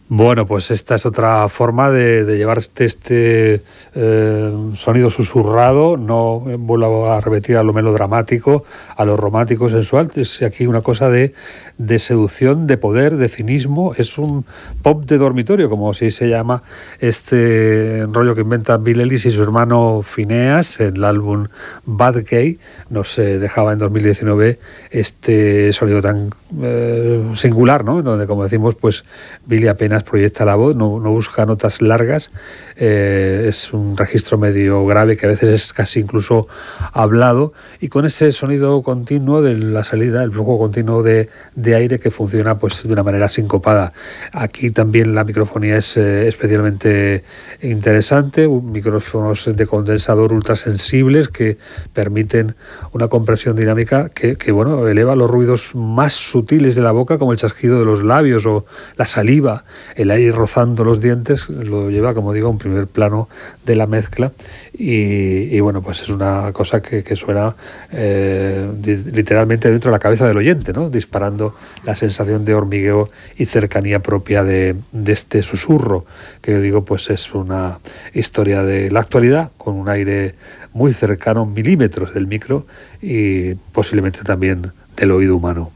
Bueno, pues esta es otra forma de llevar este sonido susurrado. No vuelvo a repetir a lo melodramático, a lo romántico, sensual. Es aquí una cosa de seducción, de poder, de cinismo. Es un pop de dormitorio, como así se llama este rollo que inventan Bill Ellis y su hermano Phineas en el álbum Bad Gay. Nos dejaba en 2019 este sonido tan singular, ¿no? Donde, como decimos, pues Billy apenas proyecta la voz, no busca notas largas, es un registro medio grave que a veces es casi incluso hablado, y con ese sonido continuo de la salida, el flujo continuo de aire que funciona pues de una manera sincopada. Aquí también la microfonía es especialmente interesante, micrófonos de condensador ultrasensibles que permiten una compresión dinámica que bueno, eleva los ruidos más sutiles de la boca, como el chasquido de los labios o la saliva, el aire rozando los dientes, lo lleva, como digo, a un primer plano de la mezcla, y bueno, pues es una cosa que suena literalmente dentro de la cabeza del oyente, ¿no? Disparando la sensación de hormigueo y cercanía propia de este susurro, que yo digo, pues es una historia de la actualidad con un aire muy cercano, milímetros del micro, y posiblemente también del oído humano.